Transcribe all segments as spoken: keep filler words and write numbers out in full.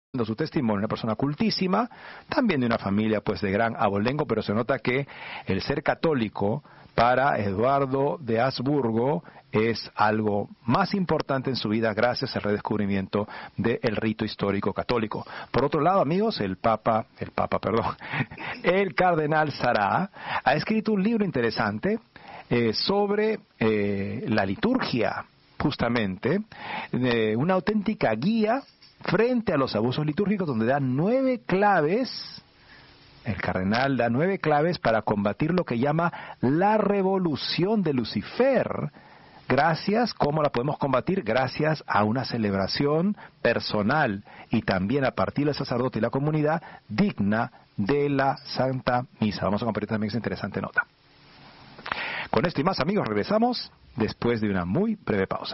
su testimonio, una persona cultísima, también de una familia pues de gran abolengo, pero se nota que el ser católico para Eduardo de Habsburgo es algo más importante en su vida gracias al redescubrimiento del rito histórico católico. Por otro lado, amigos, el Papa, el Papa, perdón, el Cardenal Sará ha escrito un libro interesante eh, sobre eh, la liturgia, justamente, eh, una auténtica guía frente a los abusos litúrgicos, donde da nueve claves. El cardenal da nueve claves para combatir lo que llama la revolución de Lucifer. Gracias, ¿cómo la podemos combatir? Gracias a una celebración personal y también a partir del sacerdote y la comunidad digna de la Santa Misa. Vamos a compartir también esa interesante nota. Con esto y más, amigos, regresamos después de una muy breve pausa.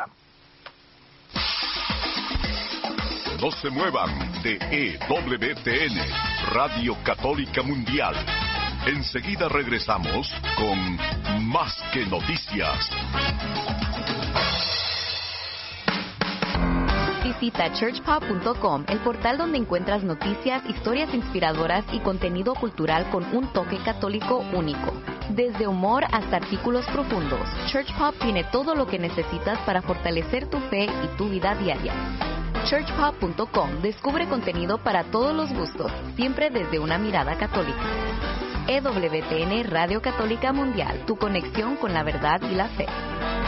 No se muevan de E W T N, Radio Católica Mundial. Enseguida regresamos con Más que Noticias. Visita church pop punto com, el portal donde encuentras noticias, historias inspiradoras y contenido cultural con un toque católico único. Desde humor hasta artículos profundos, Church Pop tiene todo lo que necesitas para fortalecer tu fe y tu vida diaria. church pop punto com descubre contenido para todos los gustos, siempre desde una mirada católica. E W T N Radio Católica Mundial, tu conexión con la verdad y la fe.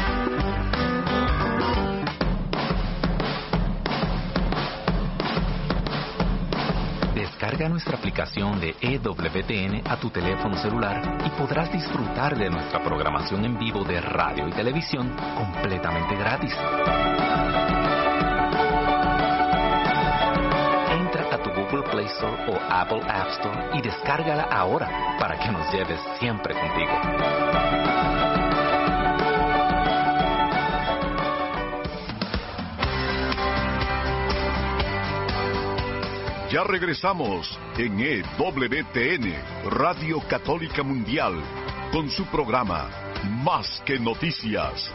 Descarga nuestra aplicación de E W T N a tu teléfono celular y podrás disfrutar de nuestra programación en vivo de radio y televisión completamente gratis. Entra a tu Google Play Store o Apple App Store y descárgala ahora para que nos lleves siempre contigo. Ya regresamos en E W T N, Radio Católica Mundial, con su programa Más que Noticias.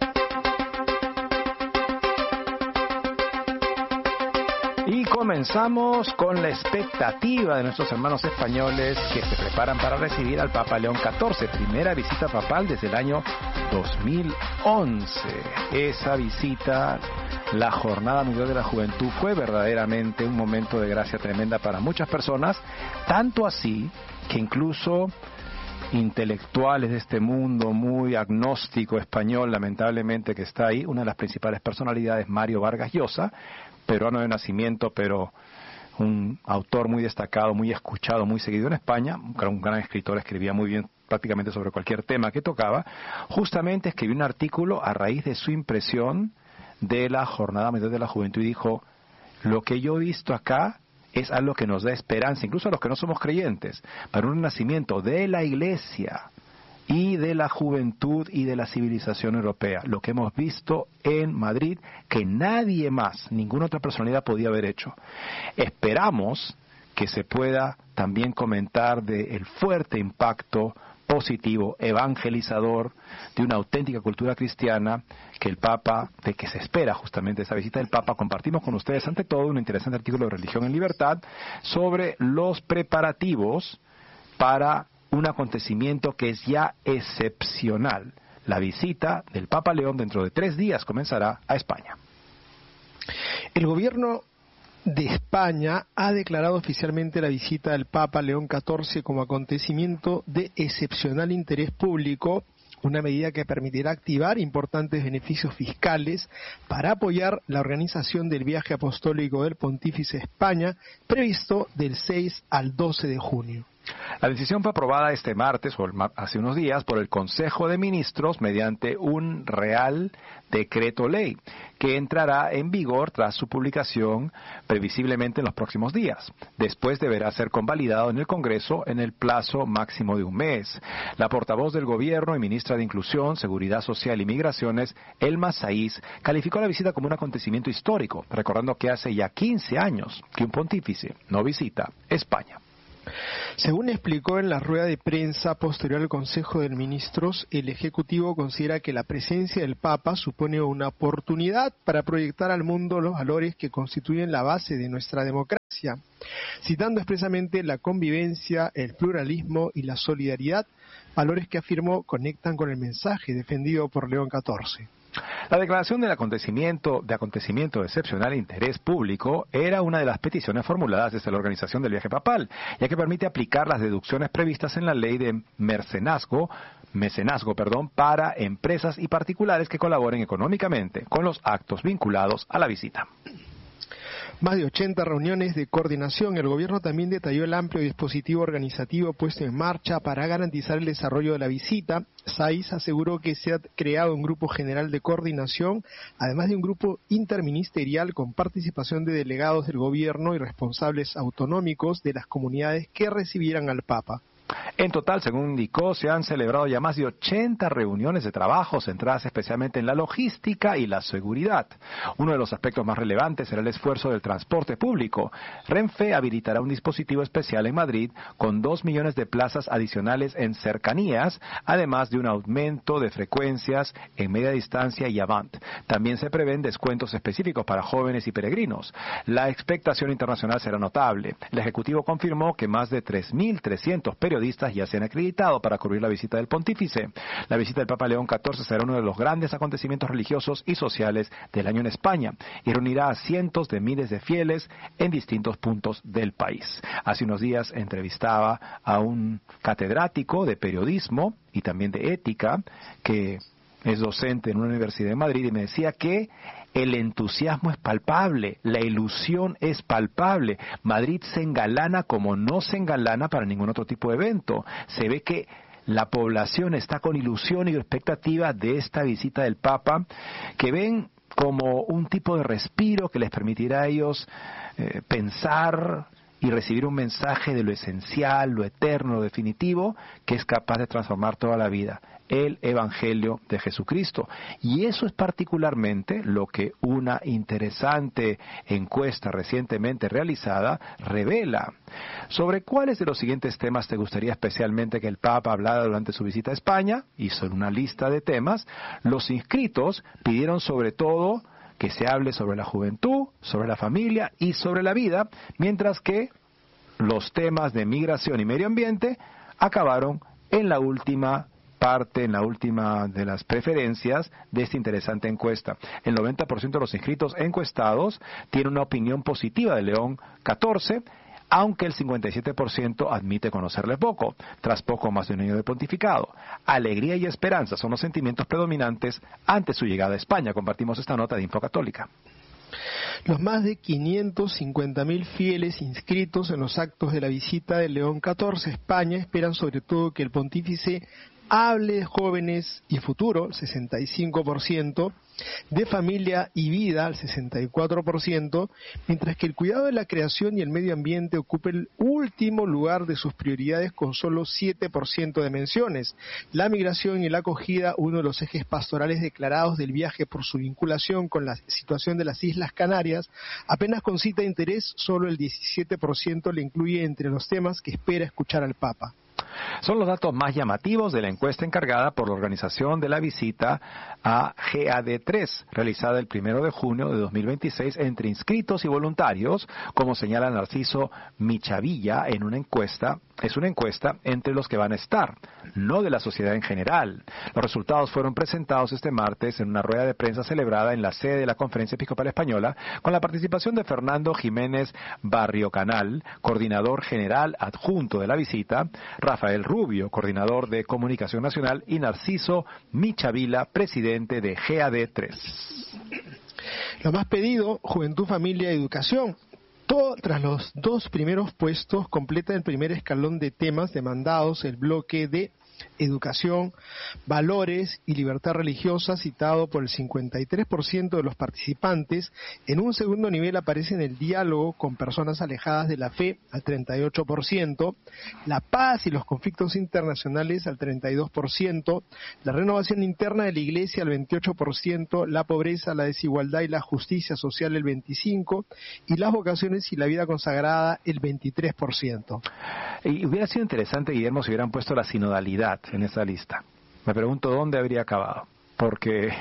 Y comenzamos con la expectativa de nuestros hermanos españoles que se preparan para recibir al Papa León catorce, primera visita papal desde el año dos mil once. Esa visita, la Jornada Mundial de la Juventud, fue verdaderamente un momento de gracia tremenda para muchas personas, tanto así que incluso intelectuales de este mundo muy agnóstico español, lamentablemente, que está ahí, una de las principales personalidades, Mario Vargas Llosa, peruano de nacimiento, pero un autor muy destacado, muy escuchado, muy seguido en España, un gran, un gran escritor, escribía muy bien prácticamente sobre cualquier tema que tocaba, justamente escribió un artículo a raíz de su impresión de la Jornada Mundial de la Juventud y dijo: lo que yo he visto acá es algo que nos da esperanza, incluso a los que no somos creyentes, para un renacimiento de la Iglesia y de la juventud y de la civilización europea. Lo que hemos visto en Madrid, que nadie más, ninguna otra personalidad podía haber hecho. Esperamos que se pueda también comentar del fuerte impacto positivo, evangelizador, de una auténtica cultura cristiana que el Papa, de que se espera justamente esa visita del Papa. Compartimos con ustedes ante todo un interesante artículo de Religión en Libertad sobre los preparativos para un acontecimiento que es ya excepcional. La visita del Papa León dentro de tres días comenzará a España. El gobierno de España ha declarado oficialmente la visita del Papa León catorce como acontecimiento de excepcional interés público, una medida que permitirá activar importantes beneficios fiscales para apoyar la organización del viaje apostólico del Pontífice a España, previsto del seis al doce de junio. La decisión fue aprobada este martes, o hace unos días, por el Consejo de Ministros mediante un Real Decreto Ley, que entrará en vigor tras su publicación previsiblemente en los próximos días. Después deberá ser convalidado en el Congreso en el plazo máximo de un mes. La portavoz del Gobierno y ministra de Inclusión, Seguridad Social y Migraciones, Elma Saiz, calificó la visita como un acontecimiento histórico, recordando que hace ya quince años que un pontífice no visita España. Según explicó en la rueda de prensa posterior al Consejo de Ministros, el Ejecutivo considera que la presencia del Papa supone una oportunidad para proyectar al mundo los valores que constituyen la base de nuestra democracia, citando expresamente la convivencia, el pluralismo y la solidaridad, valores que afirmó conectan con el mensaje defendido por León catorce. La declaración del acontecimiento de acontecimiento de excepcional interés público era una de las peticiones formuladas desde la organización del viaje papal, ya que permite aplicar las deducciones previstas en la ley de mecenazgo, mecenazgo, perdón, para empresas y particulares que colaboren económicamente con los actos vinculados a la visita. Más de ochenta reuniones de coordinación. El gobierno también detalló el amplio dispositivo organizativo puesto en marcha para garantizar el desarrollo de la visita. SAIS aseguró que se ha creado un grupo general de coordinación, además de un grupo interministerial con participación de delegados del gobierno y responsables autonómicos de las comunidades que recibieran al Papa. En total, según indicó, se han celebrado ya más de ochenta reuniones de trabajo centradas especialmente en la logística y la seguridad. Uno de los aspectos más relevantes será el esfuerzo del transporte público. Renfe habilitará un dispositivo especial en Madrid con dos millones de plazas adicionales en cercanías, además de un aumento de frecuencias en media distancia y Avant. También se prevén descuentos específicos para jóvenes y peregrinos. La expectación internacional será notable. El Ejecutivo confirmó que más de tres mil trescientos periodistas ya se han acreditado para cubrir la visita del pontífice. La visita del Papa León catorce será uno de los grandes acontecimientos religiosos y sociales del año en España y reunirá a cientos de miles de fieles en distintos puntos del país. Hace unos días entrevistaba a un catedrático de periodismo y también de ética que es docente en una universidad de Madrid y me decía que el entusiasmo es palpable, la ilusión es palpable. Madrid se engalana como no se engalana para ningún otro tipo de evento. Se ve que la población está con ilusión y expectativa de esta visita del Papa, que ven como un tipo de respiro que les permitirá a ellos eh, pensar y recibir un mensaje de lo esencial, lo eterno, lo definitivo, que es capaz de transformar toda la vida. El Evangelio de Jesucristo. Y eso es particularmente lo que una interesante encuesta recientemente realizada revela. ¿Sobre cuáles de los siguientes temas te gustaría especialmente que el Papa hablara durante su visita a España? Hizo una lista de temas. Los inscritos pidieron sobre todo que se hable sobre la juventud, sobre la familia y sobre la vida, mientras que los temas de migración y medio ambiente acabaron en la última parte, en la última de las preferencias de esta interesante encuesta. El noventa por ciento de los inscritos encuestados tiene una opinión positiva de León catorce, aunque el cincuenta y siete por ciento admite conocerle poco, tras poco más de un año de pontificado. Alegría y esperanza son los sentimientos predominantes ante su llegada a España. Compartimos esta nota de Info Católica. Los más de quinientos cincuenta mil fieles inscritos en los actos de la visita de León catorce a España esperan sobre todo que el pontífice hable de jóvenes y futuro, el sesenta y cinco por ciento, de familia y vida, el sesenta y cuatro por ciento, mientras que el cuidado de la creación y el medio ambiente ocupa el último lugar de sus prioridades con solo siete por ciento de menciones. La migración y la acogida, uno de los ejes pastorales declarados del viaje por su vinculación con la situación de las Islas Canarias, apenas concita interés, solo el diecisiete por ciento le incluye entre los temas que espera escuchar al Papa. Son los datos más llamativos de la encuesta encargada por la organización de la visita a G A D tres, realizada el primero de junio de dos mil veintiséis entre inscritos y voluntarios, como señala Narciso Michavilla en una encuesta. Es una encuesta entre los que van a estar, no de la sociedad en general. Los resultados fueron presentados este martes en una rueda de prensa celebrada en la sede de la Conferencia Episcopal Española, con la participación de Fernando Jiménez Barriocanal, coordinador general adjunto de la visita, Rafael Rubio, coordinador de Comunicación Nacional, y Narciso Michavila, presidente de G A D tres. Lo más pedido, Juventud, Familia y Educación. Todo, tras los dos primeros puestos, completa el primer escalón de temas demandados el bloque de educación, valores y libertad religiosa, citado por el cincuenta y tres por ciento de los participantes. En un segundo nivel aparece en el diálogo con personas alejadas de la fe, al treinta y ocho por ciento, la paz y los conflictos internacionales, al treinta y dos por ciento, la renovación interna de la Iglesia, al veintiocho por ciento, la pobreza, la desigualdad y la justicia social, el veinticinco por ciento, y las vocaciones y la vida consagrada, el veintitrés por ciento. Y hubiera sido interesante, Guillermo, si hubieran puesto la sinodalidad en esa lista. Me pregunto dónde habría acabado, porque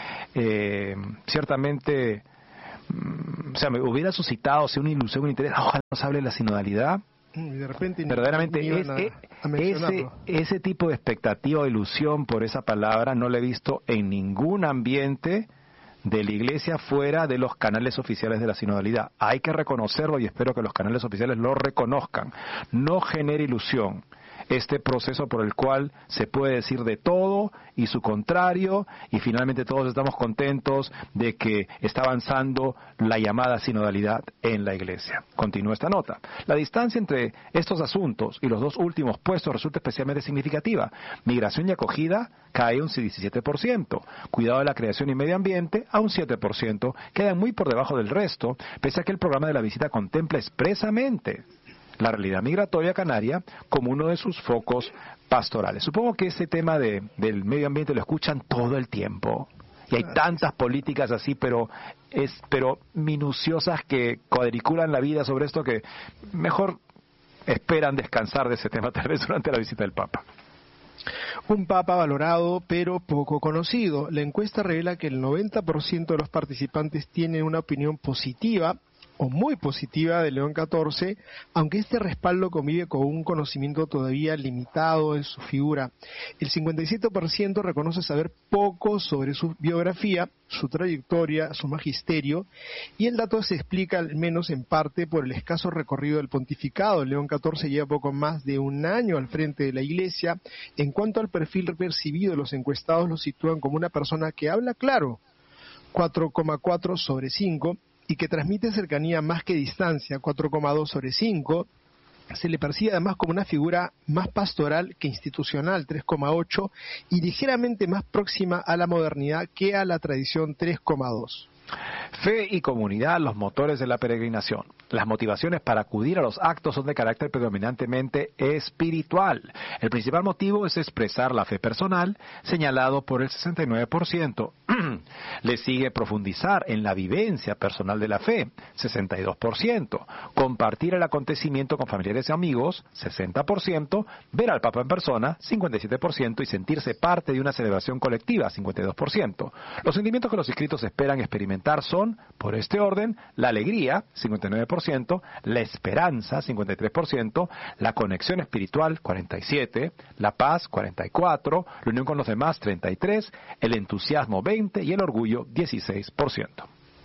eh, ciertamente, mm, o sea, me hubiera suscitado si una ilusión, un interés, ojalá nos hable de la sinodalidad. De repente verdaderamente es, a, a ese, ese tipo de expectativa o ilusión por esa palabra no lo he visto en ningún ambiente de la Iglesia fuera de los canales oficiales de la sinodalidad. Hay que reconocerlo y espero que los canales oficiales lo reconozcan. No genere ilusión este proceso por el cual se puede decir de todo y su contrario, y finalmente todos estamos contentos de que está avanzando la llamada sinodalidad en la Iglesia. Continúa esta nota. La distancia entre estos asuntos y los dos últimos puestos resulta especialmente significativa. Migración y acogida cae un diecisiete por ciento. Cuidado de la creación y medio ambiente a un siete por ciento. Quedan muy por debajo del resto, pese a que el programa de la visita contempla expresamente la realidad migratoria canaria como uno de sus focos pastorales. Supongo que ese tema de, del medio ambiente lo escuchan todo el tiempo. Y hay tantas políticas así, pero es pero minuciosas que cuadriculan la vida sobre esto que mejor esperan descansar de ese tema tal vez durante la visita del Papa. Un Papa valorado pero poco conocido. La encuesta revela que el noventa por ciento de los participantes tienen una opinión positiva o muy positiva de León catorce, aunque este respaldo convive con un conocimiento todavía limitado de su figura. El cincuenta y siete por ciento reconoce saber poco sobre su biografía, su trayectoria, su magisterio, y el dato se explica al menos en parte por el escaso recorrido del pontificado. León catorce lleva poco más de un año al frente de la Iglesia. En cuanto al perfil percibido, los encuestados lo sitúan como una persona que habla claro, cuatro coma cuatro sobre cinco, y que transmite cercanía más que distancia, cuatro coma dos sobre cinco. Se le percibe además como una figura más pastoral que institucional, tres coma ocho, y ligeramente más próxima a la modernidad que a la tradición, tres coma dos. Fe y comunidad, los motores de la peregrinación. Las motivaciones para acudir a los actos son de carácter predominantemente espiritual. El principal motivo es expresar la fe personal, señalado por el sesenta y nueve por ciento. Le sigue profundizar en la vivencia personal de la fe, sesenta y dos por ciento. Compartir el acontecimiento con familiares y amigos, sesenta por ciento. Ver al Papa en persona, cincuenta y siete por ciento. Y sentirse parte de una celebración colectiva, cincuenta y dos por ciento. Los sentimientos que los inscritos esperan experimentar son, por este orden, la alegría, cincuenta y nueve por ciento, la esperanza, cincuenta y tres por ciento, la conexión espiritual, cuarenta y siete por ciento, la paz, cuarenta y cuatro por ciento, la unión con los demás, treinta y tres por ciento, el entusiasmo, veinte por ciento y el orgullo, dieciséis por ciento.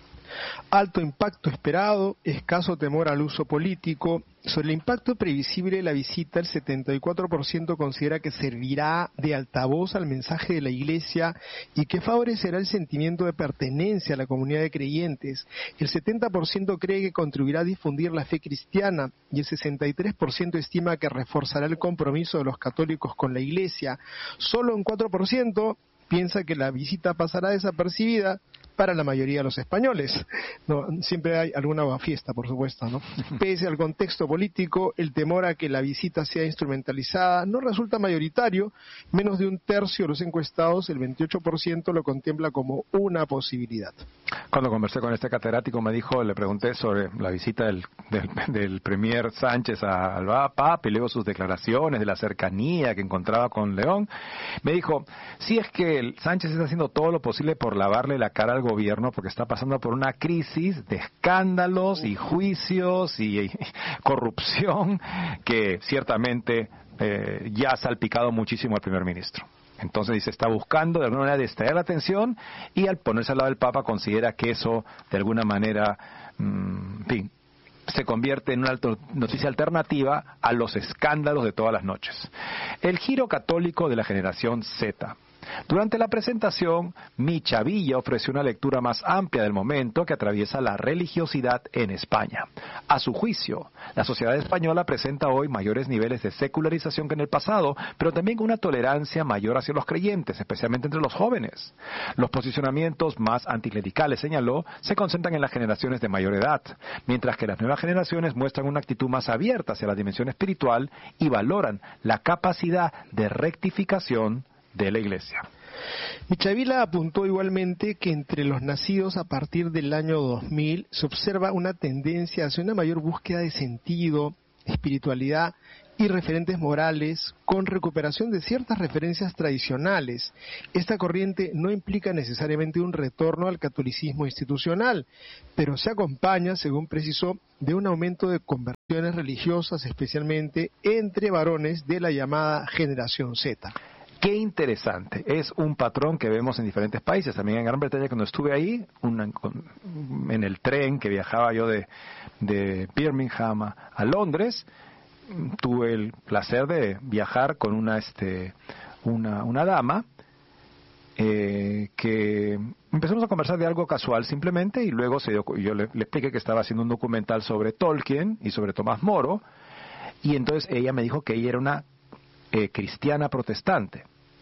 Alto impacto esperado, escaso temor al uso político. Sobre el impacto previsible de la visita, el setenta y cuatro por ciento considera que servirá de altavoz al mensaje de la Iglesia y que favorecerá el sentimiento de pertenencia a la comunidad de creyentes. El setenta por ciento cree que contribuirá a difundir la fe cristiana y el sesenta y tres por ciento estima que reforzará el compromiso de los católicos con la Iglesia. Solo un cuatro por ciento piensa que la visita pasará desapercibida para la mayoría de los españoles. No, siempre hay alguna fiesta, por supuesto, ¿no? Pese al contexto político, el temor a que la visita sea instrumentalizada no resulta mayoritario. Menos de un tercio de los encuestados, el veintiocho por ciento, lo contempla como una posibilidad. Cuando conversé con este catedrático me dijo, le pregunté sobre la visita del, del, del premier Sánchez al Papa y luego sus declaraciones de la cercanía que encontraba con León. Me dijo, sí, es que el Sánchez está haciendo todo lo posible por lavarle la cara al gobierno porque está pasando por una crisis de escándalos y juicios y, y corrupción que ciertamente eh, ya ha salpicado muchísimo al primer ministro. Entonces dice, está buscando de alguna manera distraer la atención y al ponerse al lado del Papa considera que eso de alguna manera, mmm, en fin, se convierte en una noticia alternativa a los escándalos de todas las noches. El giro católico de la generación Z. Durante la presentación, Micha Villa ofreció una lectura más amplia del momento que atraviesa la religiosidad en España. A su juicio, la sociedad española presenta hoy mayores niveles de secularización que en el pasado, pero también una tolerancia mayor hacia los creyentes, especialmente entre los jóvenes. Los posicionamientos más anticlericales, señaló, se concentran en las generaciones de mayor edad, mientras que las nuevas generaciones muestran una actitud más abierta hacia la dimensión espiritual y valoran la capacidad de rectificación de la Iglesia. Michavila apuntó igualmente que entre los nacidos a partir del año dos mil se observa una tendencia hacia una mayor búsqueda de sentido espiritualidad y referentes morales con recuperación de ciertas referencias tradicionales. Esta corriente no implica necesariamente un retorno al catolicismo institucional, pero se acompaña, según precisó, de un aumento de conversiones religiosas, especialmente entre varones de la llamada generación Z. Qué interesante. Es un patrón que vemos en diferentes países. También en Gran Bretaña, cuando estuve ahí, una, en el tren que viajaba yo de, de Birmingham a, a Londres, tuve el placer de viajar con una este una, una dama eh, que empezamos a conversar de algo casual simplemente, y luego se dio, yo le, le expliqué que estaba haciendo un documental sobre Tolkien y sobre Tomás Moro, y entonces ella me dijo que ella era una eh, cristiana protestante,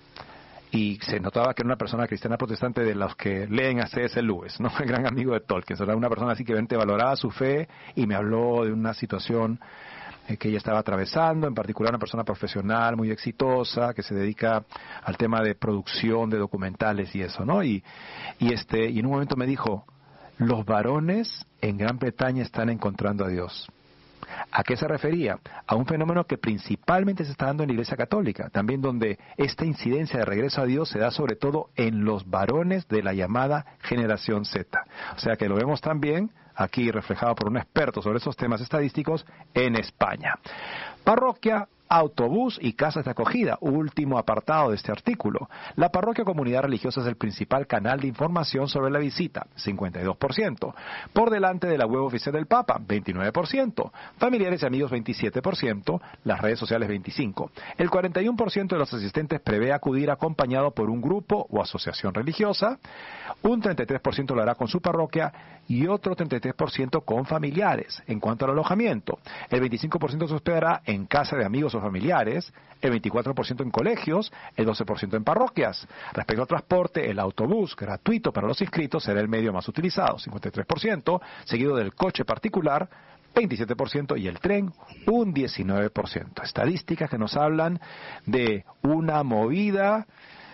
y se notaba que era una persona cristiana protestante de los que leen a C S Lewis, ¿no? El gran amigo de Tolkien. Era una persona así que realmente valoraba su fe, y me habló de una situación que ella estaba atravesando, en particular una persona profesional muy exitosa que se dedica al tema de producción de documentales y eso, ¿no? Y, y este y en un momento me dijo, los varones en Gran Bretaña están encontrando a Dios. ¿A qué se refería? A un fenómeno que principalmente se está dando en la Iglesia Católica, también donde esta incidencia de regreso a Dios se da sobre todo en los varones de la llamada generación Z. O sea que lo vemos también aquí reflejado por un experto sobre esos temas estadísticos en España. Parroquia, autobús y casas de acogida, último apartado de este artículo. La parroquia o comunidad religiosa es el principal canal de información sobre la visita, cincuenta y dos por ciento. Por delante de la web oficial del Papa, veintinueve por ciento. Familiares y amigos, veintisiete por ciento. Las redes sociales, veinticinco por ciento. El cuarenta y uno por ciento de los asistentes prevé acudir acompañado por un grupo o asociación religiosa. Un treinta y tres por ciento lo hará con su parroquia y otro treinta y tres por ciento con familiares. En cuanto al alojamiento, el veinticinco por ciento se hospedará en casa de amigos o familiares, el veinticuatro por ciento en colegios, el doce por ciento en parroquias. Respecto al transporte, el autobús gratuito para los inscritos será el medio más utilizado, cincuenta y tres por ciento, seguido del coche particular, veintisiete por ciento, y el tren, un diecinueve por ciento. Estadísticas que nos hablan de una movida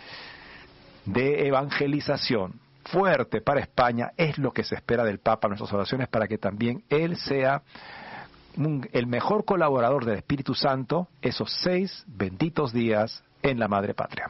de evangelización fuerte para España. Es lo que se espera del Papa en nuestras oraciones, para que también él sea un, el mejor colaborador del Espíritu Santo esos seis benditos días en la Madre Patria.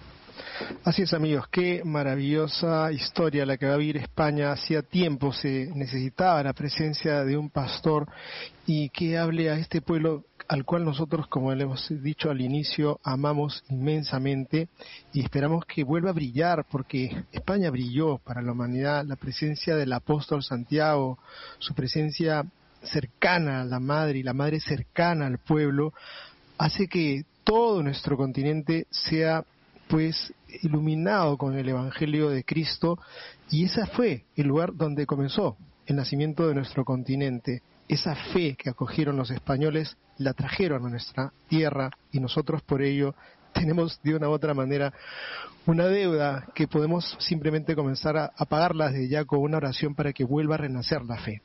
Así es, amigos, qué maravillosa historia la que va a vivir España. Hacía tiempo se necesitaba la presencia de un pastor y que hable a este pueblo al cual nosotros, como le hemos dicho al inicio, amamos inmensamente, y esperamos que vuelva a brillar, porque España brilló para la humanidad. La presencia del apóstol Santiago, su presencia cercana a la madre y la madre cercana al pueblo, hace que todo nuestro continente sea pues iluminado con el Evangelio de Cristo, y ese fue el lugar donde comenzó el nacimiento de nuestro continente. Esa fe que acogieron los españoles la trajeron a nuestra tierra, y nosotros por ello tenemos de una u otra manera una deuda que podemos simplemente comenzar a, a pagarla desde ya con una oración para que vuelva a renacer la fe.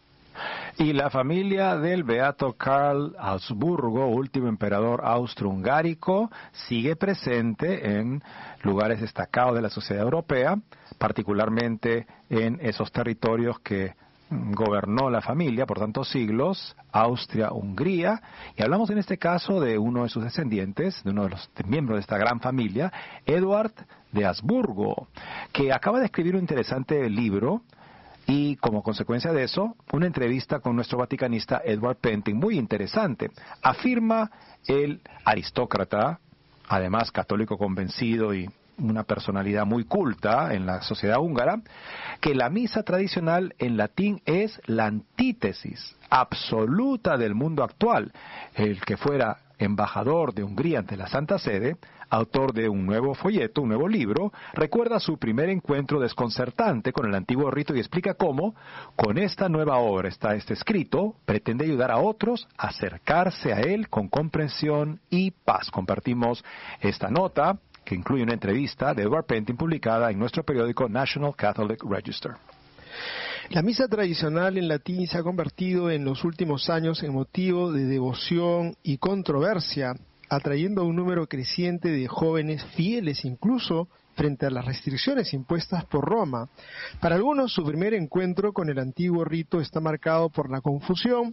Y la familia del beato Karl Habsburgo, último emperador austrohungárico, sigue presente en lugares destacados de la sociedad europea, particularmente en esos territorios que gobernó la familia por tantos siglos, Austria-Hungría, y hablamos en este caso de uno de sus descendientes, de uno de los miembros de esta gran familia, Eduard de Habsburgo, que acaba de escribir un interesante libro. Y como consecuencia de eso, una entrevista con nuestro vaticanista Edward Pentin, muy interesante. Afirma el aristócrata, además católico convencido y una personalidad muy culta en la sociedad húngara, que la misa tradicional en latín es la antítesis absoluta del mundo actual. El que fuera embajador de Hungría ante la Santa Sede, autor de un nuevo folleto, un nuevo libro, recuerda su primer encuentro desconcertante con el antiguo rito y explica cómo, con esta nueva obra, está este escrito, pretende ayudar a otros a acercarse a él con comprensión y paz. Compartimos esta nota, que incluye una entrevista de Edward Pentin publicada en nuestro periódico National Catholic Register. La misa tradicional en latín se ha convertido en los últimos años en motivo de devoción y controversia, atrayendo a un número creciente de jóvenes fieles incluso frente a las restricciones impuestas por Roma. Para algunos, su primer encuentro con el antiguo rito está marcado por la confusión,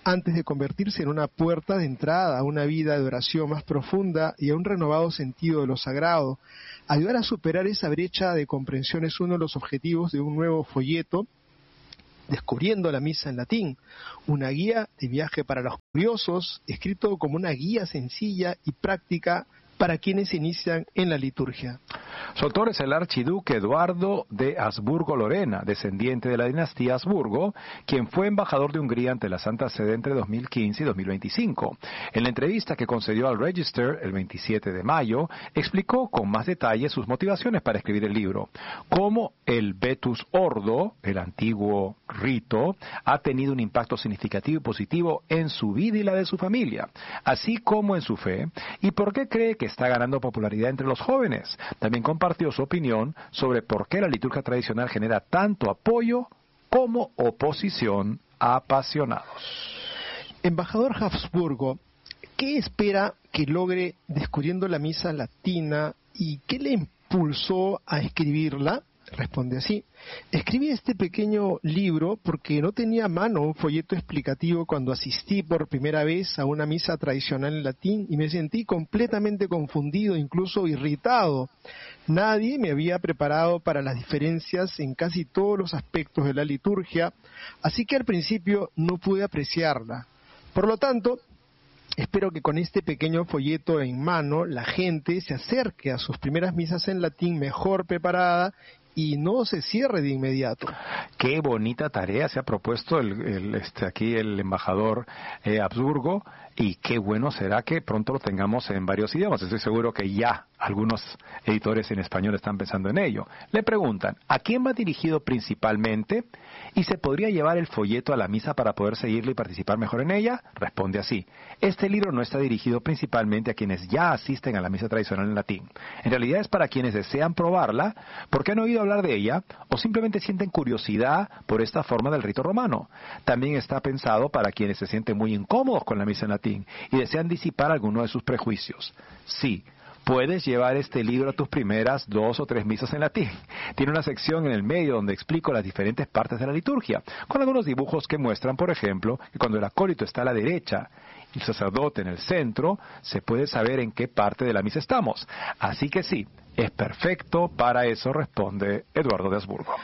antes de convertirse en una puerta de entrada a una vida de oración más profunda y a un renovado sentido de lo sagrado. Ayudar a superar esa brecha de comprensión es uno de los objetivos de un nuevo folleto, Descubriendo la Misa en Latín, una guía de viaje para los curiosos, escrito como una guía sencilla y práctica para quienes se inician en la liturgia. Su autor es el archiduque Eduardo de Habsburgo-Lorena, descendiente de la dinastía Habsburgo, quien fue embajador de Hungría ante la Santa Sede entre dos mil quince y dos mil veinticinco. En la entrevista que concedió al Register el veintisiete de mayo, explicó con más detalle sus motivaciones para escribir el libro, cómo el Vetus Ordo, el antiguo rito, ha tenido un impacto significativo y positivo en su vida y la de su familia, así como en su fe, y por qué cree que está ganando popularidad entre los jóvenes. También compartió su opinión sobre por qué la liturgia tradicional genera tanto apoyo como oposición a apasionados. Embajador Habsburgo, ¿qué espera que logre descubriendo la misa latina y qué le impulsó a escribirla? Responde así: escribí este pequeño libro porque no tenía a mano un folleto explicativo cuando asistí por primera vez a una misa tradicional en latín y me sentí completamente confundido, incluso irritado. Nadie me había preparado para las diferencias en casi todos los aspectos de la liturgia, así que al principio no pude apreciarla. Por lo tanto, espero que con este pequeño folleto en mano la gente se acerque a sus primeras misas en latín mejor preparada y no se cierre de inmediato. Qué bonita tarea se ha propuesto el, el, este, aquí el embajador eh, Habsburgo, y qué bueno será que pronto lo tengamos en varios idiomas. Estoy seguro que ya algunos editores en español están pensando en ello. Le preguntan, ¿a quién va dirigido principalmente? ¿Y se podría llevar el folleto a la misa para poder seguirle y participar mejor en ella? Responde así: este libro no está dirigido principalmente a quienes ya asisten a la misa tradicional en latín. En realidad es para quienes desean probarla, porque han oído hablar de ella, o simplemente sienten curiosidad por esta forma del rito romano. También está pensado para quienes se sienten muy incómodos con la misa en latín y desean disipar alguno de sus prejuicios. Sí, puedes llevar este libro a tus primeras dos o tres misas en latín. Tiene una sección en el medio donde explico las diferentes partes de la liturgia, con algunos dibujos que muestran, por ejemplo, que cuando el acólito está a la derecha y el sacerdote en el centro, se puede saber en qué parte de la misa estamos. Así que sí, es perfecto para eso, responde Eduardo de Habsburgo.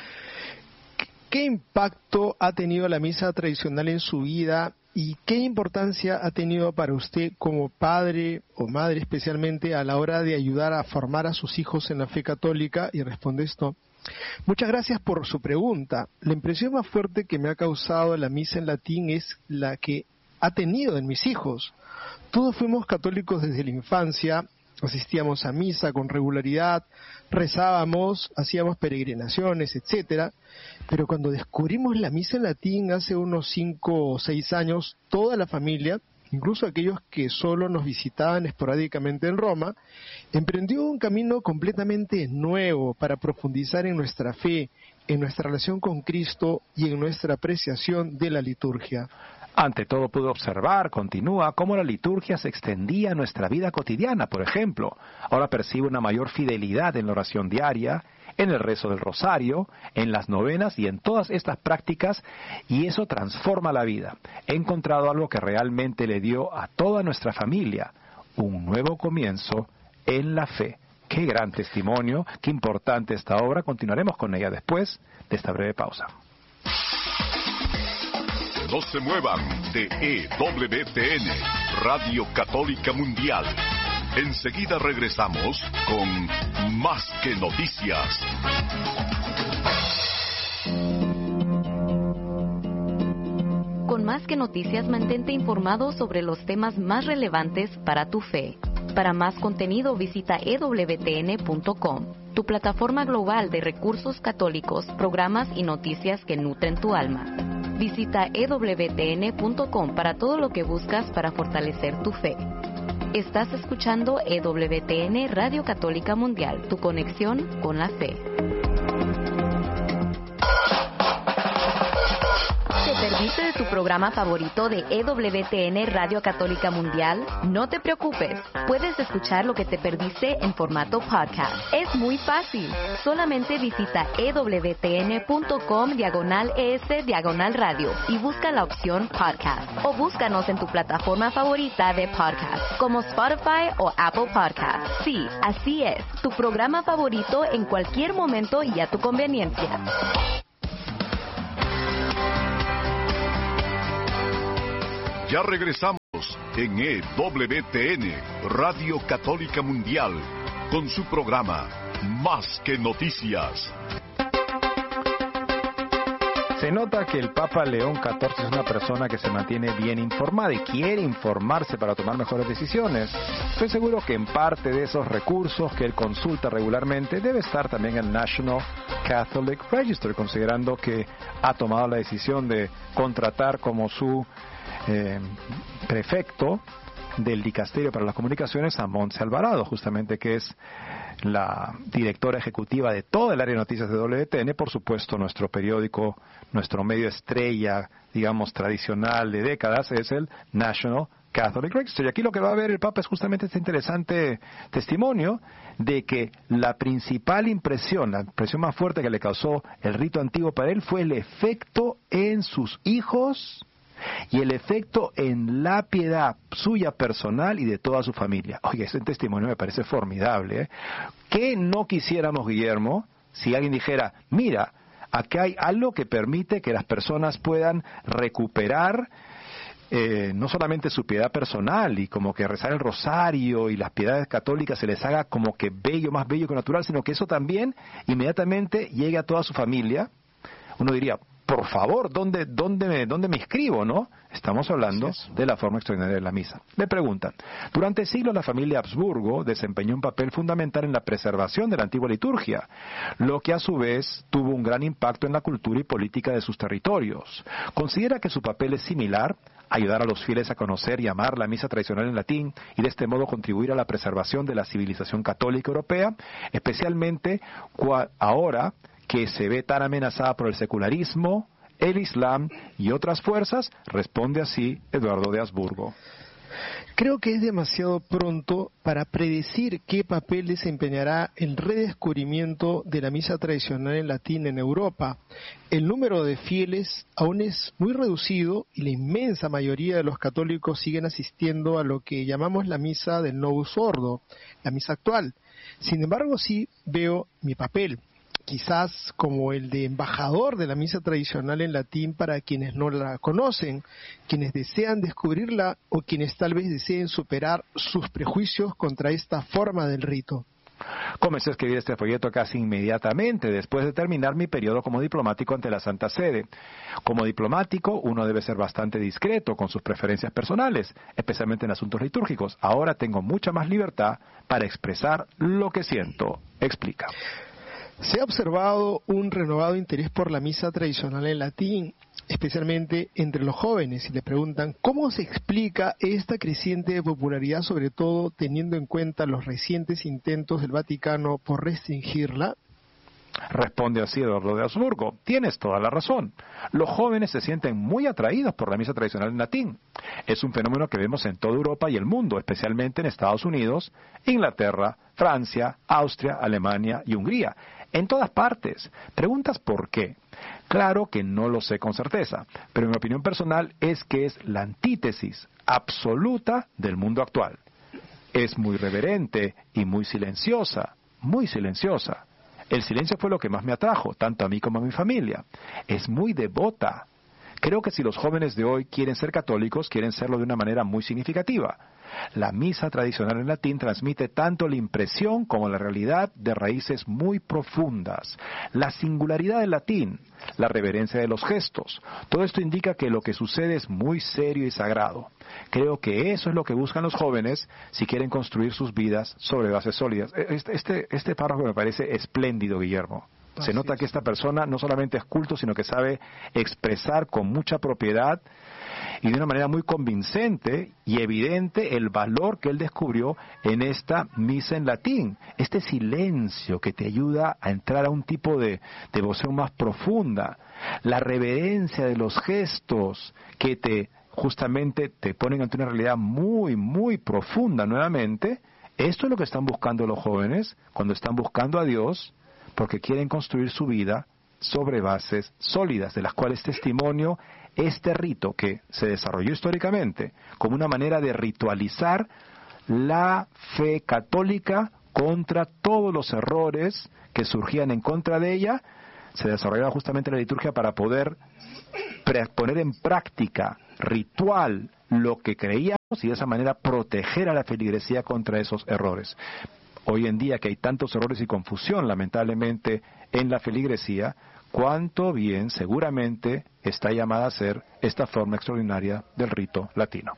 ¿Qué impacto ha tenido la misa tradicional en su vida y qué importancia ha tenido para usted como padre o madre, especialmente a la hora de ayudar a formar a sus hijos en la fe católica? Y responde esto: muchas gracias por su pregunta. La impresión más fuerte que me ha causado la misa en latín es la que ha tenido en mis hijos. Todos fuimos católicos desde la infancia, asistíamos a misa con regularidad, rezábamos, hacíamos peregrinaciones, etcétera. Pero cuando descubrimos la misa en latín hace unos cinco o seis años, toda la familia, incluso aquellos que solo nos visitaban esporádicamente en Roma, emprendió un camino completamente nuevo para profundizar en nuestra fe, en nuestra relación con Cristo y en nuestra apreciación de la liturgia. Ante todo pude observar, continúa, cómo la liturgia se extendía a nuestra vida cotidiana. Por ejemplo, ahora percibo una mayor fidelidad en la oración diaria, en el rezo del rosario, en las novenas y en todas estas prácticas, y eso transforma la vida. He encontrado algo que realmente le dio a toda nuestra familia un nuevo comienzo en la fe. Qué gran testimonio, qué importante esta obra. Continuaremos con ella después de esta breve pausa. No se muevan de E W T N, Radio Católica Mundial. Enseguida regresamos con Más que Noticias. Con Más que Noticias, mantente informado sobre los temas más relevantes para tu fe. Para más contenido, visita e w t n punto com, tu plataforma global de recursos católicos, programas y noticias que nutren tu alma. Visita e w t n punto com para todo lo que buscas para fortalecer tu fe. Estás escuchando E W T N Radio Católica Mundial, tu conexión con la fe. ¿Te perdiste de tu programa favorito de E W T N Radio Católica Mundial? No te preocupes. Puedes escuchar lo que te perdiste en formato podcast. Es muy fácil. Solamente visita ewtn.com diagonal es diagonal radio y busca la opción podcast. O búscanos en tu plataforma favorita de podcast, como Spotify o Apple Podcast. Sí, así es. Tu programa favorito en cualquier momento y a tu conveniencia. Ya regresamos en E W T N, Radio Católica Mundial, con su programa Más que Noticias. Se nota que el Papa León catorce es una persona que se mantiene bien informada y quiere informarse para tomar mejores decisiones. Estoy seguro que en parte de esos recursos que él consulta regularmente debe estar también el National Catholic Register, considerando que ha tomado la decisión de contratar como su eh, prefecto del Dicasterio para las Comunicaciones a Montse Alvarado, justamente que es la directora ejecutiva de toda el área de noticias de W T N, por supuesto nuestro periódico, nuestro medio estrella, digamos, tradicional de décadas, es el National Catholic Register. Y aquí lo que va a ver el Papa es justamente este interesante testimonio de que la principal impresión, la impresión más fuerte que le causó el rito antiguo para él fue el efecto en sus hijos y el efecto en la piedad suya personal y de toda su familia. Oye, ese testimonio me parece formidable, ¿eh? ¿Qué no quisiéramos, Guillermo, si alguien dijera, mira, aquí hay algo que permite que las personas puedan recuperar eh, no solamente su piedad personal y como que rezar el rosario y las piedades católicas se les haga como que bello, más bello que natural, sino que eso también inmediatamente llegue a toda su familia? Uno diría, por favor, ¿dónde, dónde, me, ¿dónde me inscribo, no? Estamos hablando de la forma extraordinaria de la misa. Le preguntan, durante siglos la familia Habsburgo desempeñó un papel fundamental en la preservación de la antigua liturgia, lo que a su vez tuvo un gran impacto en la cultura y política de sus territorios. ¿Considera que su papel es similar? Ayudar a los fieles a conocer y amar la misa tradicional en latín y de este modo contribuir a la preservación de la civilización católica europea, especialmente cua- ahora que se ve tan amenazada por el secularismo, el Islam y otras fuerzas, responde así Eduardo de Habsburgo. Creo que es demasiado pronto para predecir qué papel desempeñará el redescubrimiento de la misa tradicional en latín en Europa. El número de fieles aún es muy reducido y la inmensa mayoría de los católicos siguen asistiendo a lo que llamamos la misa del Novus Ordo, la misa actual. Sin embargo, sí veo mi papel, quizás como el de embajador de la misa tradicional en latín para quienes no la conocen, quienes desean descubrirla o quienes tal vez deseen superar sus prejuicios contra esta forma del rito. Comencé a escribir este folleto casi inmediatamente después de terminar mi periodo como diplomático ante la Santa Sede. Como diplomático, uno debe ser bastante discreto con sus preferencias personales, especialmente en asuntos litúrgicos. Ahora tengo mucha más libertad para expresar lo que siento, explica. Se ha observado un renovado interés por la misa tradicional en latín, especialmente entre los jóvenes, y le preguntan ¿cómo se explica esta creciente popularidad, sobre todo teniendo en cuenta los recientes intentos del Vaticano por restringirla? Responde así Eduardo de Habsburgo, tienes toda la razón. Los jóvenes se sienten muy atraídos por la misa tradicional en latín. Es un fenómeno que vemos en toda Europa y el mundo, especialmente en Estados Unidos, Inglaterra, Francia, Austria, Alemania y Hungría. En todas partes. ¿Preguntas por qué? Claro que no lo sé con certeza, pero mi opinión personal es que es la antítesis absoluta del mundo actual. Es muy reverente y muy silenciosa, muy silenciosa. El silencio fue lo que más me atrajo, tanto a mí como a mi familia. Es muy devota. Creo que si los jóvenes de hoy quieren ser católicos, quieren serlo de una manera muy significativa. La misa tradicional en latín transmite tanto la impresión como la realidad de raíces muy profundas. La singularidad del latín, la reverencia de los gestos, todo esto indica que lo que sucede es muy serio y sagrado. Creo que eso es lo que buscan los jóvenes si quieren construir sus vidas sobre bases sólidas. Este, este, este párrafo me parece espléndido, Guillermo. Se nota que esta persona no solamente es culto, sino que sabe expresar con mucha propiedad y de una manera muy convincente y evidente el valor que él descubrió en esta misa en latín. Este silencio que te ayuda a entrar a un tipo de devoción más profunda, la reverencia de los gestos que te justamente te ponen ante una realidad muy, muy profunda nuevamente. Esto es lo que están buscando los jóvenes cuando están buscando a Dios, porque quieren construir su vida sobre bases sólidas, de las cuales testimonio este rito que se desarrolló históricamente como una manera de ritualizar la fe católica contra todos los errores que surgían en contra de ella. Se desarrollaba justamente la liturgia para poder poner en práctica ritual lo que creíamos y de esa manera proteger a la feligresía contra esos errores. Hoy en día que hay tantos errores y confusión, lamentablemente, en la feligresía, cuánto bien seguramente está llamada a ser esta forma extraordinaria del rito latino.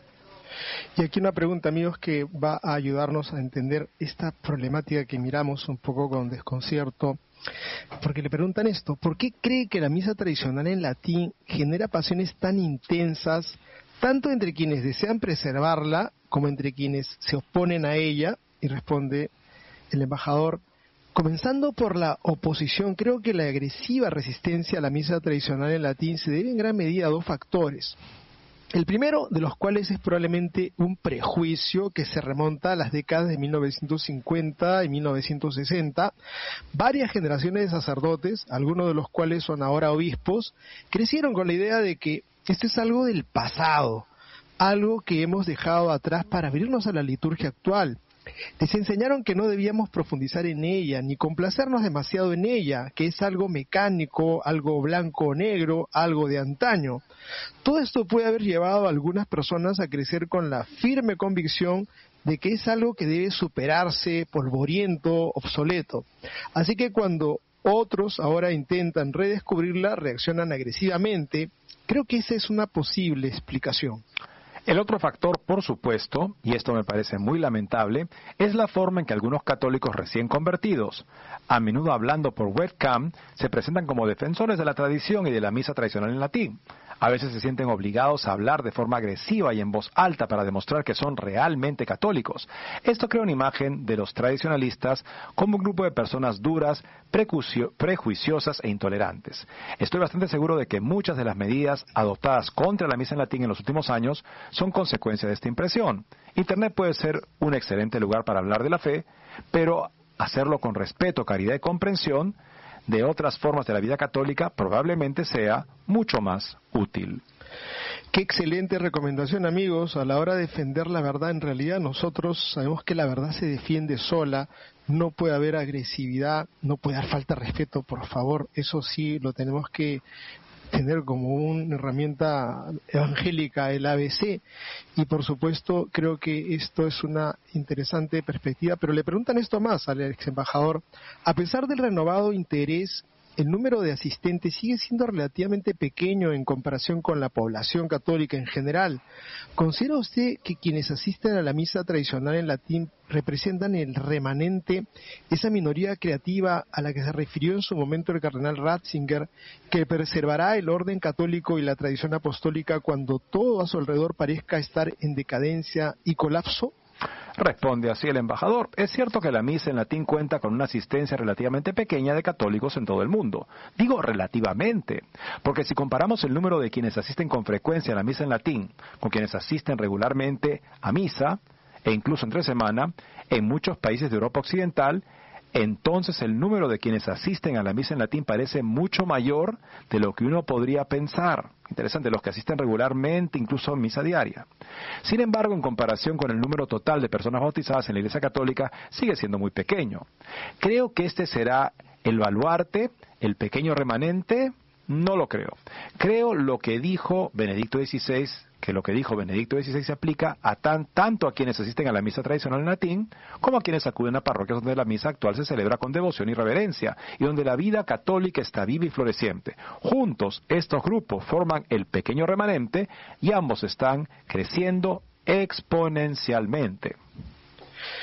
Y aquí una pregunta, amigos, que va a ayudarnos a entender esta problemática que miramos un poco con desconcierto, porque le preguntan esto: ¿por qué cree que la misa tradicional en latín genera pasiones tan intensas, tanto entre quienes desean preservarla como entre quienes se oponen a ella? Y responde el embajador: comenzando por la oposición, creo que la agresiva resistencia a la misa tradicional en latín se debe en gran medida a dos factores. El primero de los cuales es probablemente un prejuicio que se remonta a las décadas de mil novecientos cincuenta y mil novecientos sesenta. Varias generaciones de sacerdotes, algunos de los cuales son ahora obispos, crecieron con la idea de que esto es algo del pasado, algo que hemos dejado atrás para abrirnos a la liturgia actual. Les enseñaron que no debíamos profundizar en ella, ni complacernos demasiado en ella, que es algo mecánico, algo blanco o negro, algo de antaño. Todo esto puede haber llevado a algunas personas a crecer con la firme convicción de que es algo que debe superarse, polvoriento, obsoleto. Así que cuando otros ahora intentan redescubrirla, reaccionan agresivamente. Creo que esa es una posible explicación. El otro factor, por supuesto, y esto me parece muy lamentable, es la forma en que algunos católicos recién convertidos, a menudo hablando por webcam, se presentan como defensores de la tradición y de la misa tradicional en latín. A veces se sienten obligados a hablar de forma agresiva y en voz alta para demostrar que son realmente católicos. Esto crea una imagen de los tradicionalistas como un grupo de personas duras, prejuicio, prejuiciosas e intolerantes. Estoy bastante seguro de que muchas de las medidas adoptadas contra la misa en latín en los últimos años son consecuencia de esta impresión. Internet puede ser un excelente lugar para hablar de la fe, pero hacerlo con respeto, caridad y comprensión de otras formas de la vida católica probablemente sea mucho más útil. Qué excelente recomendación, amigos. A la hora de defender la verdad, en realidad nosotros sabemos que la verdad se defiende sola, no puede haber agresividad, no puede haber falta de respeto, por favor. Eso sí lo tenemos que tener como una herramienta evangélica, el A B C, y por supuesto creo que esto es una interesante perspectiva. Pero le preguntan esto más al ex embajador: a pesar del renovado interés, el número de asistentes sigue siendo relativamente pequeño en comparación con la población católica en general. ¿Considera usted que quienes asisten a la misa tradicional en latín representan el remanente, esa minoría creativa a la que se refirió en su momento el cardenal Ratzinger, que preservará el orden católico y la tradición apostólica cuando todo a su alrededor parezca estar en decadencia y colapso? Responde así el embajador: es cierto que la misa en latín cuenta con una asistencia relativamente pequeña de católicos en todo el mundo. Digo relativamente, porque si comparamos el número de quienes asisten con frecuencia a la misa en latín con quienes asisten regularmente a misa, e incluso entre semana, en muchos países de Europa Occidental, entonces el número de quienes asisten a la misa en latín parece mucho mayor de lo que uno podría pensar. Interesante, los que asisten regularmente, incluso en misa diaria. Sin embargo, en comparación con el número total de personas bautizadas en la Iglesia Católica, sigue siendo muy pequeño. Creo que este será el baluarte, el pequeño remanente. No lo creo. Creo lo que dijo Benedicto dieciséis, que lo que dijo Benedicto dieciséis se aplica a tan, tanto a quienes asisten a la misa tradicional en latín, como a quienes acuden a parroquias donde la misa actual se celebra con devoción y reverencia, y donde la vida católica está viva y floreciente. Juntos, estos grupos forman el pequeño remanente, y ambos están creciendo exponencialmente.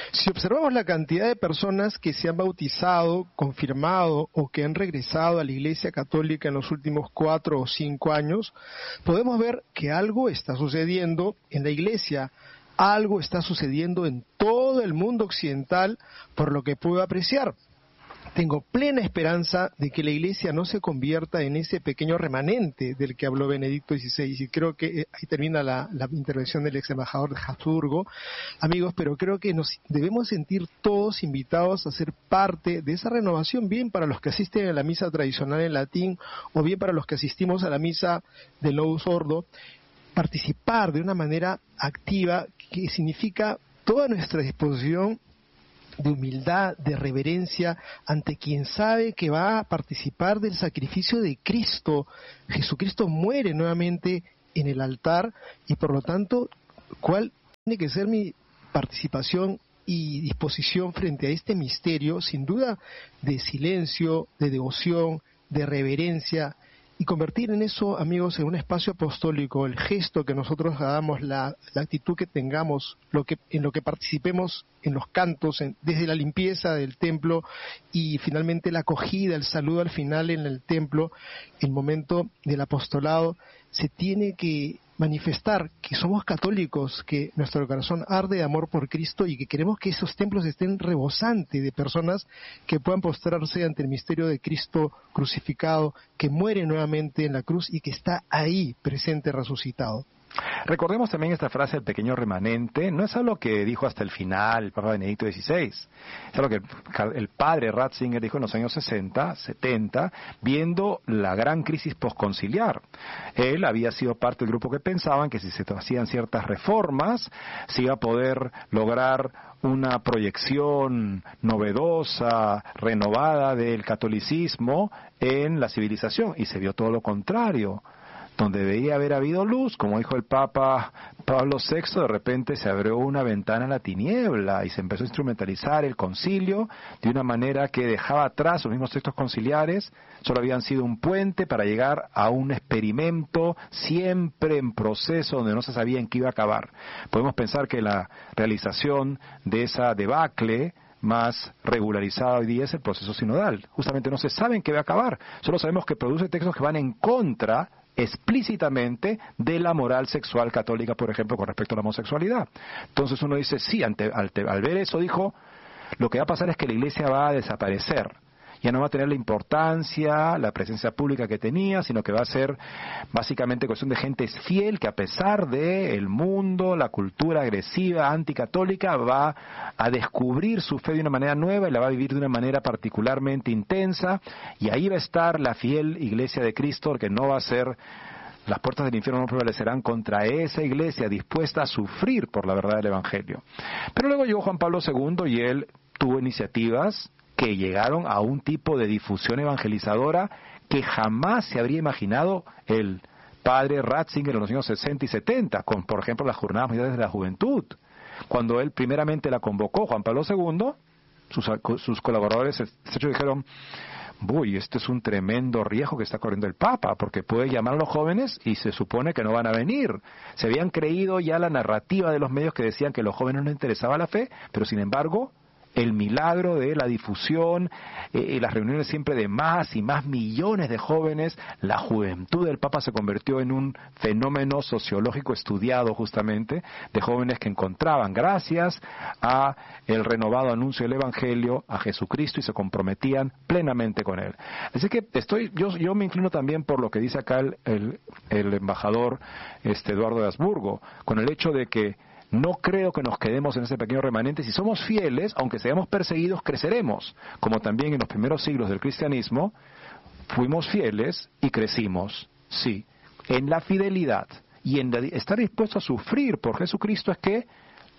Si observamos la cantidad de personas que se han bautizado, confirmado o que han regresado a la Iglesia Católica en los últimos cuatro o cinco años, podemos ver que algo está sucediendo en la Iglesia, algo está sucediendo en todo el mundo occidental, por lo que puedo apreciar. Tengo plena esperanza de que la Iglesia no se convierta en ese pequeño remanente del que habló Benedicto dieciséis, y creo que ahí termina la, la intervención del ex embajador de Habsburgo, amigos, pero creo que nos debemos sentir todos invitados a ser parte de esa renovación, bien para los que asisten a la misa tradicional en latín, o bien para los que asistimos a la misa del Novus Ordo, participar de una manera activa, que significa toda nuestra disposición de humildad, de reverencia ante quien sabe que va a participar del sacrificio de Cristo. Jesucristo muere nuevamente en el altar, y por lo tanto, ¿cuál tiene que ser mi participación y disposición frente a este misterio? Sin duda, de silencio, de devoción, de reverencia, y convertir en eso, amigos, en un espacio apostólico, el gesto que nosotros hagamos, la, la actitud que tengamos, lo que, en lo que participemos en los cantos, en, desde la limpieza del templo y finalmente la acogida, el saludo al final en el templo, el momento del apostolado, se tiene que manifestar que somos católicos, que nuestro corazón arde de amor por Cristo y que queremos que esos templos estén rebosantes de personas que puedan postrarse ante el misterio de Cristo crucificado, que muere nuevamente en la cruz y que está ahí presente resucitado. Recordemos también esta frase del pequeño remanente, no es algo que dijo hasta el final el Papa Benedicto dieciséis, es algo que el padre Ratzinger dijo en los años sesenta, setenta, viendo la gran crisis posconciliar. Él había sido parte del grupo que pensaban que si se hacían ciertas reformas, se iba a poder lograr una proyección novedosa, renovada del catolicismo en la civilización, y se vio todo lo contrario. Donde debía haber habido luz, como dijo el Papa Pablo sexto, de repente se abrió una ventana a la tiniebla y se empezó a instrumentalizar el concilio de una manera que dejaba atrás los mismos textos conciliares, solo habían sido un puente para llegar a un experimento siempre en proceso donde no se sabía en qué iba a acabar. Podemos pensar que la realización de esa debacle más regularizada hoy día es el proceso sinodal. Justamente no se sabe en qué va a acabar, solo sabemos que produce textos que van en contra explícitamente de la moral sexual católica, por ejemplo, con respecto a la homosexualidad. Entonces uno dice, sí, ante, al, al ver eso dijo, lo que va a pasar es que la Iglesia va a desaparecer. Ya no va a tener la importancia, la presencia pública que tenía, sino que va a ser básicamente cuestión de gente fiel que, a pesar de el mundo, la cultura agresiva, anticatólica, va a descubrir su fe de una manera nueva y la va a vivir de una manera particularmente intensa, y ahí va a estar la fiel Iglesia de Cristo, que no va a ser, las puertas del infierno no prevalecerán contra esa Iglesia dispuesta a sufrir por la verdad del Evangelio. Pero luego llegó Juan Pablo segundo y él tuvo iniciativas que llegaron a un tipo de difusión evangelizadora que jamás se habría imaginado el padre Ratzinger en los años sesenta y setenta, con, por ejemplo, las Jornadas Mundiales de la Juventud. Cuando él primeramente la convocó, Juan Pablo segundo, sus, sus colaboradores de hecho dijeron, uy, este es un tremendo riesgo que está corriendo el Papa, porque puede llamar a los jóvenes y se supone que no van a venir. Se habían creído ya la narrativa de los medios que decían que a los jóvenes no les interesaba la fe, pero sin embargo el milagro de la difusión, eh, las reuniones siempre de más y más millones de jóvenes, la juventud del Papa se convirtió en un fenómeno sociológico estudiado justamente, de jóvenes que encontraban, gracias a el renovado anuncio del Evangelio, a Jesucristo, y se comprometían plenamente con él. Así que estoy, yo, yo me inclino también por lo que dice acá el, el, el embajador este, Eduardo de Habsburgo, con el hecho de que no creo que nos quedemos en ese pequeño remanente. Si somos fieles, aunque seamos perseguidos, creceremos. Como también en los primeros siglos del cristianismo, fuimos fieles y crecimos. Sí, en la fidelidad y en estar dispuestos a sufrir por Jesucristo es que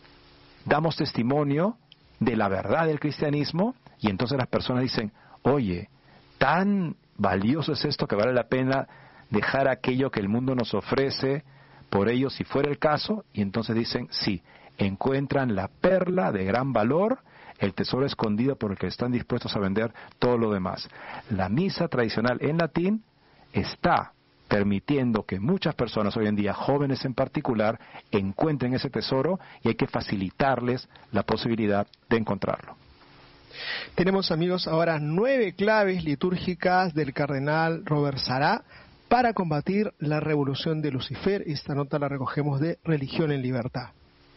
damos testimonio de la verdad del cristianismo, y entonces las personas dicen, oye, tan valioso es esto que vale la pena dejar aquello que el mundo nos ofrece por ello, si fuera el caso, y entonces dicen, sí, encuentran la perla de gran valor, el tesoro escondido por el que están dispuestos a vender todo lo demás. La misa tradicional en latín está permitiendo que muchas personas hoy en día, jóvenes en particular, encuentren ese tesoro y hay que facilitarles la posibilidad de encontrarlo. Tenemos, amigos, ahora nueve claves litúrgicas del cardenal Robert Sará para combatir la revolución de Lucifer. Esta nota la recogemos de Religión en Libertad.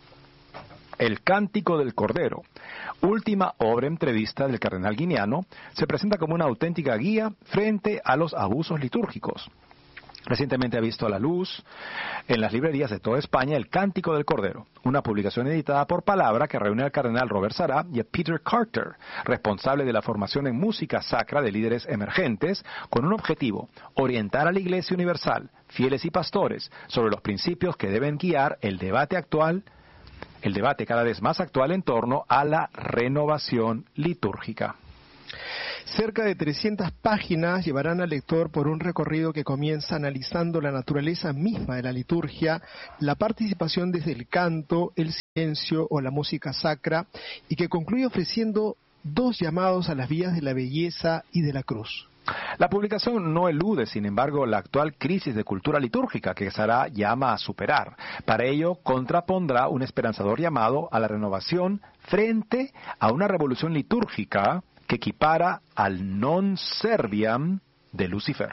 El Cántico del Cordero, última obra entrevista del cardenal guineano, se presenta como una auténtica guía frente a los abusos litúrgicos. Recientemente ha visto a la luz en las librerías de toda España El Cántico del Cordero, una publicación editada por Palabra que reúne al cardenal Robert Sará y a Peter Carter, responsable de la formación en música sacra de líderes emergentes, con un objetivo: orientar a la Iglesia Universal, fieles y pastores, sobre los principios que deben guiar el debate actual, el debate cada vez más actual en torno a la renovación litúrgica. Cerca de trescientas páginas llevarán al lector por un recorrido que comienza analizando la naturaleza misma de la liturgia, la participación desde el canto, el silencio o la música sacra, y que concluye ofreciendo dos llamados a las vías de la belleza y de la cruz. La publicación no elude, sin embargo, la actual crisis de cultura litúrgica que Sará llama a superar. Para ello, contrapondrá un esperanzador llamado a la renovación frente a una revolución litúrgica que equipara al non serviam de Lucifer.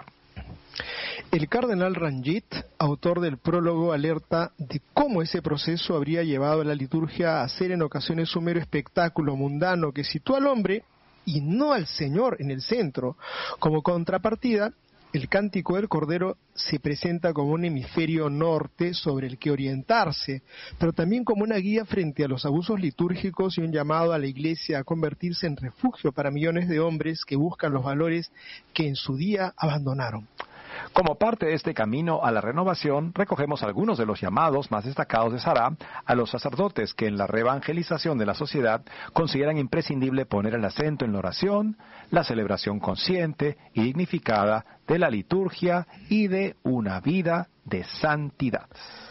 El cardenal Ranjit, autor del prólogo, alerta de cómo ese proceso habría llevado a la liturgia a ser en ocasiones un mero espectáculo mundano que sitúa al hombre y no al Señor en el centro. Como contrapartida, el Cántico del Cordero se presenta como un hemisferio norte sobre el que orientarse, pero también como una guía frente a los abusos litúrgicos y un llamado a la Iglesia a convertirse en refugio para millones de hombres que buscan los valores que en su día abandonaron. Como parte de este camino a la renovación, recogemos algunos de los llamados más destacados de Sará a los sacerdotes que en la reevangelización de la sociedad consideran imprescindible poner el acento en la oración, la celebración consciente y dignificada de la liturgia y de una vida de santidad.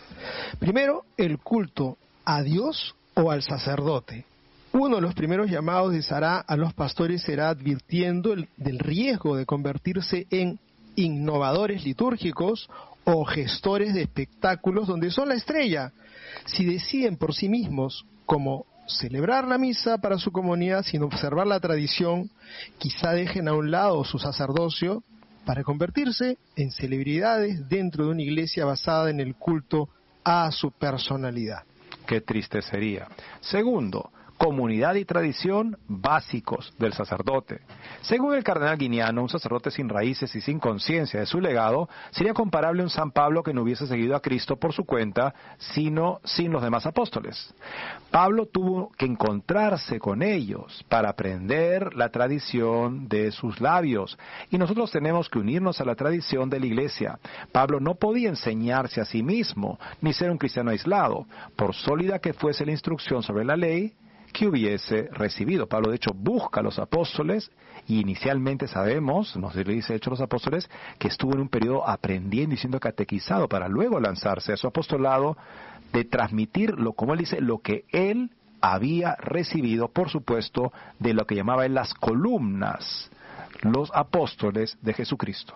Primero, el culto a Dios o al sacerdote. Uno de los primeros llamados de Sará a los pastores será advirtiendo el, del riesgo de convertirse en innovadores litúrgicos o gestores de espectáculos donde son la estrella. Si deciden por sí mismos como celebrar la misa para su comunidad sin observar la tradición, quizá dejen a un lado su sacerdocio para convertirse en celebridades dentro de una iglesia basada en el culto a su personalidad. Qué triste sería. Segundo, comunidad y tradición básicos del sacerdote. Según el cardenal guineano, un sacerdote sin raíces y sin conciencia de su legado sería comparable a un San Pablo que no hubiese seguido a Cristo por su cuenta, sino sin los demás apóstoles. Pablo tuvo que encontrarse con ellos para aprender la tradición de sus labios, y nosotros tenemos que unirnos a la tradición de la Iglesia. Pablo no podía enseñarse a sí mismo, ni ser un cristiano aislado, por sólida que fuese la instrucción sobre la ley que hubiese recibido. Pablo, de hecho, busca a los apóstoles y inicialmente sabemos, nos dice de hecho los apóstoles, que estuvo en un periodo aprendiendo y siendo catequizado para luego lanzarse a su apostolado de transmitir, lo, como él dice, lo que él había recibido, por supuesto, de lo que llamaba él las columnas, los apóstoles de Jesucristo.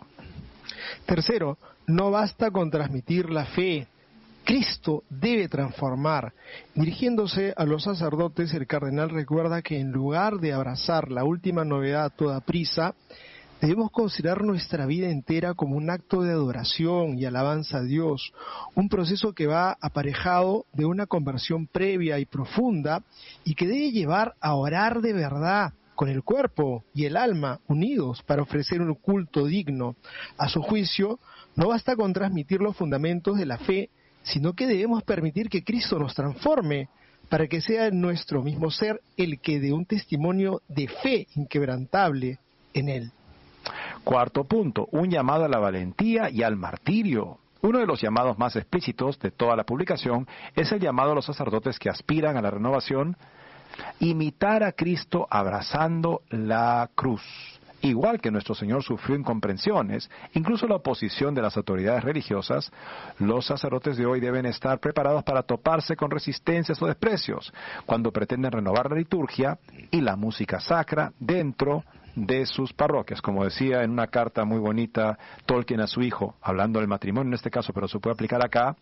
Tercero, no basta con transmitir la fe. Cristo debe transformar. Dirigiéndose a los sacerdotes, el cardenal recuerda que en lugar de abrazar la última novedad a toda prisa, debemos considerar nuestra vida entera como un acto de adoración y alabanza a Dios, un proceso que va aparejado de una conversión previa y profunda y que debe llevar a orar de verdad, con el cuerpo y el alma unidos para ofrecer un culto digno. A su juicio, no basta con transmitir los fundamentos de la fe, sino que debemos permitir que Cristo nos transforme para que sea nuestro mismo ser el que dé un testimonio de fe inquebrantable en Él. Cuarto punto, un llamado a la valentía y al martirio. Uno de los llamados más explícitos de toda la publicación es el llamado a los sacerdotes que aspiran a la renovación, imitar a Cristo abrazando la cruz. igual que nuestro Señor sufrió incomprensiones, incluso la oposición de las autoridades religiosas, los sacerdotes de hoy deben estar preparados para toparse con resistencias o desprecios cuando pretenden renovar la liturgia y la música sacra dentro de sus parroquias. Como decía en una carta muy bonita Tolkien a su hijo, hablando del matrimonio en este caso, pero se puede aplicar acá,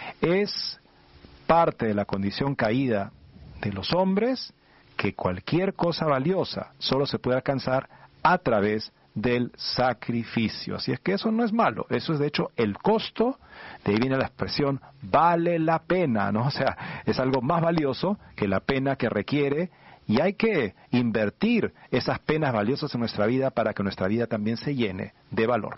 es parte de la condición caída de los hombres que cualquier cosa valiosa solo se puede alcanzar a través del sacrificio. Así es que eso no es malo, eso es de hecho el costo, de ahí viene la expresión vale la pena, ¿no? O sea, es algo más valioso que la pena que requiere, y hay que invertir esas penas valiosas en nuestra vida para que nuestra vida también se llene de valor.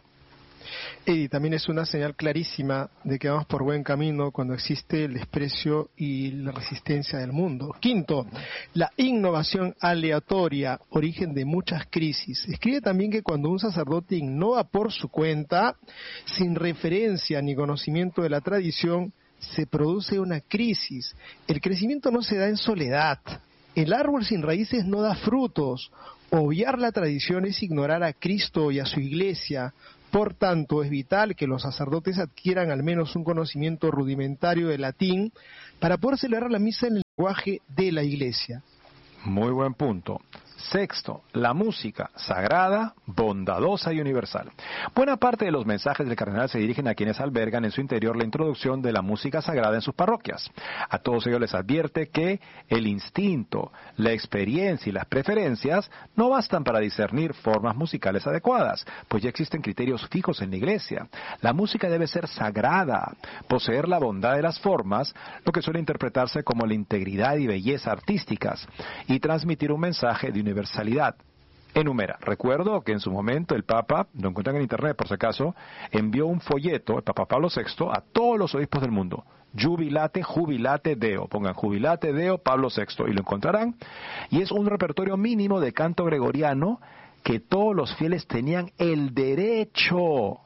Eddie, también es una señal clarísima de que vamos por buen camino cuando existe el desprecio y la resistencia del mundo. Quinto, la innovación aleatoria, origen de muchas crisis. Escribe también que cuando un sacerdote innova por su cuenta, sin referencia ni conocimiento de la tradición, se produce una crisis. El crecimiento no se da en soledad. El árbol sin raíces no da frutos. Obviar la tradición es ignorar a Cristo y a su iglesia. Por tanto, es vital que los sacerdotes adquieran al menos un conocimiento rudimentario de latín para poder celebrar la misa en el lenguaje de la iglesia. Muy buen punto. Sexto, la música sagrada, bondadosa y universal. Buena parte de los mensajes del cardenal se dirigen a quienes albergan en su interior la introducción de la música sagrada en sus parroquias. A todos ellos les advierte que el instinto, la experiencia y las preferencias no bastan para discernir formas musicales adecuadas, pues ya existen criterios fijos en la iglesia. La música debe ser sagrada, poseer la bondad de las formas, lo que suele interpretarse como la integridad y belleza artísticas, y transmitir un mensaje de universalidad. Enumera. Recuerdo que en su momento el Papa, lo encuentran en internet por si acaso, envió un folleto, el Papa Pablo sexto, a todos los obispos del mundo. Jubilate, jubilate Deo. Pongan jubilate Deo Pablo sexto y lo encontrarán. Y es un repertorio mínimo de canto gregoriano que todos los fieles tenían el derecho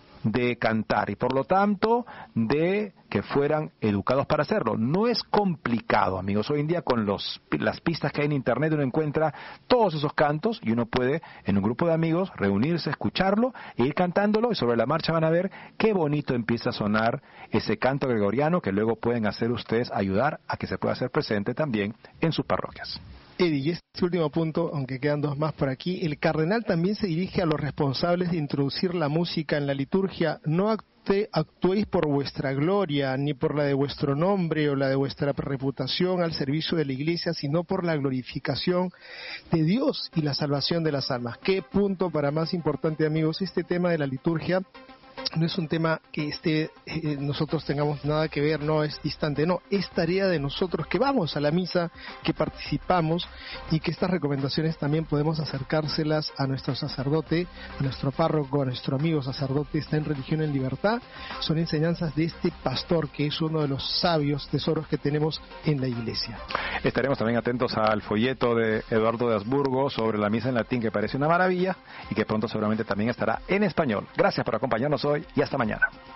de cantar y por lo tanto de que fueran educados para hacerlo. No es complicado, amigos. Hoy en día con los, las pistas que hay en internet uno encuentra todos esos cantos y uno puede en un grupo de amigos reunirse, escucharlo e ir cantándolo, y sobre la marcha van a ver qué bonito empieza a sonar ese canto gregoriano que luego pueden hacer ustedes ayudar a que se pueda hacer presente también en sus parroquias. Eddie, y este último punto, aunque quedan dos más por aquí, el cardenal también se dirige a los responsables de introducir la música en la liturgia. No acte, actuéis por vuestra gloria, ni por la de vuestro nombre o la de vuestra reputación al servicio de la iglesia, sino por la glorificación de Dios y la salvación de las almas. ¿Qué punto para más importante, amigos? Este tema de la liturgia no es un tema que esté, eh, nosotros tengamos nada que ver, no es distante, no, es tarea de nosotros que vamos a la misa, que participamos, y que estas recomendaciones también podemos acercárselas a nuestro sacerdote, a nuestro párroco, a nuestro amigo sacerdote. Está en Religión en Libertad. Son enseñanzas de este pastor que es uno de los sabios tesoros que tenemos en la iglesia. Estaremos también atentos al folleto de Eduardo de Habsburgo sobre la misa en latín, que parece una maravilla y que pronto seguramente también estará en español. Gracias por acompañarnos hoy y hasta mañana.